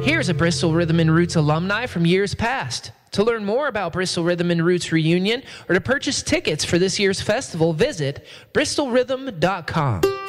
Here's a Bristol Rhythm and Roots alumni from years past. To learn more about Bristol Rhythm and Roots reunion or to purchase tickets for this year's festival, visit bristolrhythm.com.